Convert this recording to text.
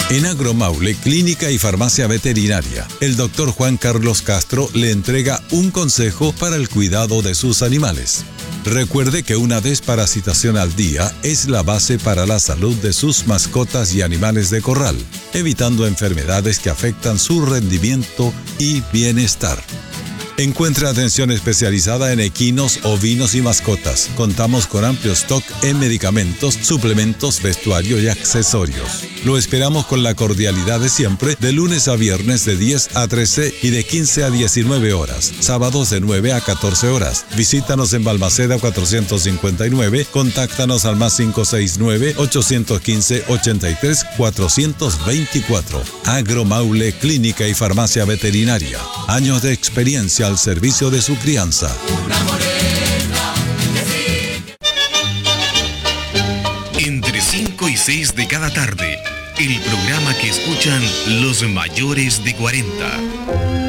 En Agromaule, Clínica y Farmacia Veterinaria, el Dr. Juan Carlos Castro le entrega un consejo para el cuidado de sus animales. Recuerde que una desparasitación al día es la base para la salud de sus mascotas y animales de corral, evitando enfermedades que afectan su rendimiento y bienestar. Encuentra atención especializada en equinos, ovinos y mascotas. Contamos con amplio stock en medicamentos, suplementos, vestuario y accesorios. Lo esperamos con la cordialidad de siempre, de lunes a viernes de 10 a 13 y de 15 a 19 horas. Sábados de 9 a 14 horas. Visítanos en Balmaceda 459. Contáctanos al más 569-815-83-424. Agromaule, Clínica y Farmacia Veterinaria. Años de experiencia al servicio de su crianza. Entre 5 y 6 de cada tarde, el programa que escuchan los mayores de 40.